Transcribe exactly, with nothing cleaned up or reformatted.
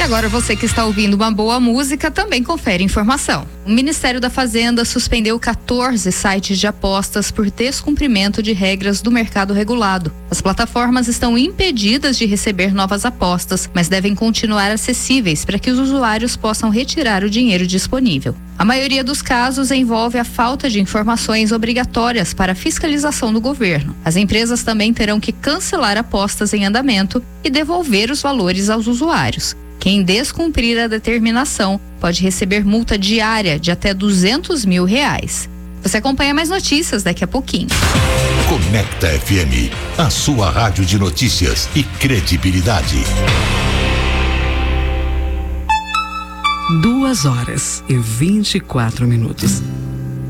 agora você que está ouvindo uma boa música também confere informação. O Ministério da Fazenda suspendeu quatorze sites de apostas por descumprimento de regras do mercado regulado. As plataformas estão impedidas de receber novas apostas, mas devem continuar acessíveis para que os usuários possam retirar o dinheiro disponível. A maioria dos casos envolve a falta de informações obrigatórias para a fiscalização do governo. As empresas também terão que cancelar apostas em andamento e devolver os valores aos usuários. Quem descumprir a determinação pode receber multa diária de até duzentos mil reais. Você acompanha mais notícias daqui a pouquinho. Conecta F M, a sua rádio de notícias e credibilidade. Duas horas e vinte e quatro minutos.